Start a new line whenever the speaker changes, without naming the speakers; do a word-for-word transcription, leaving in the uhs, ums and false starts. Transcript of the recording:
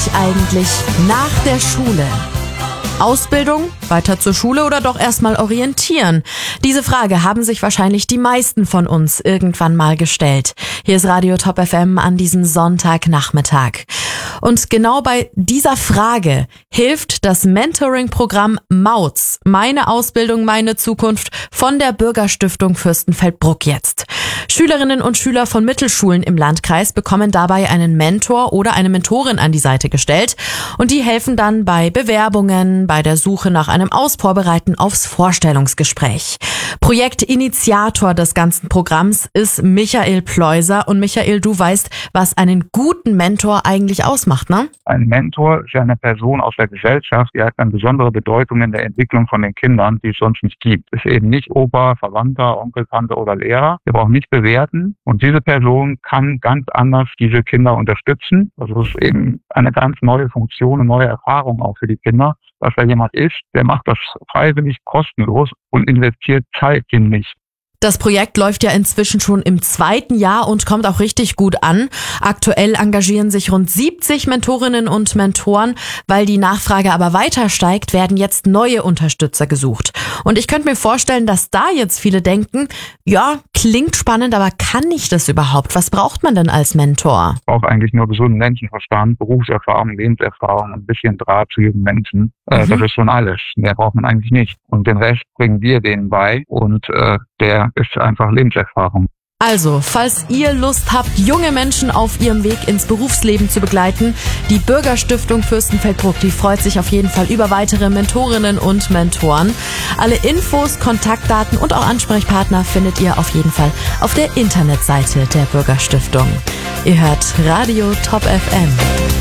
ich eigentlich nach der Schule? Ausbildung, weiter zur Schule oder doch erstmal orientieren? Diese Frage haben sich wahrscheinlich die meisten von uns irgendwann mal gestellt. Hier ist Radio Top F M an diesem Sonntagnachmittag. Und genau bei dieser Frage hilft das Mentoring-Programm MAUZ, meine Ausbildung, meine Zukunft, von der Bürgerstiftung Fürstenfeldbruck jetzt. Schülerinnen und Schüler von Mittelschulen im Landkreis bekommen dabei einen Mentor oder eine Mentorin an die Seite gestellt und die helfen dann bei Bewerbungen, bei der Suche nach einem Ausvorbereiten aufs Vorstellungsgespräch. Projektinitiator des ganzen Programms ist Michael Pleuser. Und Michael, du weißt, was einen guten Mentor eigentlich ausmacht, ne?
Ein Mentor ist ja eine Person aus der Gesellschaft, die hat eine besondere Bedeutung in der Entwicklung von den Kindern, die es sonst nicht gibt. Es ist eben nicht Opa, Verwandter, Onkel, Tante oder Lehrer. Wir brauchen nicht bewerten. Und diese Person kann ganz anders diese Kinder unterstützen. Also es ist eben eine ganz neue Funktion, eine neue Erfahrung auch für die Kinder. Dass da jemand ist, der macht das freiwillig kostenlos und investiert Zeit in mich.
Das Projekt läuft ja inzwischen schon im zweiten Jahr und kommt auch richtig gut an. Aktuell engagieren sich rund siebzig Mentorinnen und Mentoren. Weil die Nachfrage aber weiter steigt, werden jetzt neue Unterstützer gesucht. Und ich könnte mir vorstellen, dass da jetzt viele denken, ja, klingt spannend, aber kann ich das überhaupt? Was braucht man denn als Mentor?
Ich brauche eigentlich nur gesunden Menschenverstand, Berufserfahrung, Lebenserfahrung, ein bisschen Draht zu jedem Menschen. Äh, mhm. Das ist schon alles. Mehr braucht man eigentlich nicht. Und den Rest bringen wir denen bei und äh, der ist einfach Lebenserfahrung.
Also, falls ihr Lust habt, junge Menschen auf ihrem Weg ins Berufsleben zu begleiten, die Bürgerstiftung Fürstenfeldbruck, die freut sich auf jeden Fall über weitere Mentorinnen und Mentoren. Alle Infos, Kontaktdaten und auch Ansprechpartner findet ihr auf jeden Fall auf der Internetseite der Bürgerstiftung. Ihr hört Radio Top F M.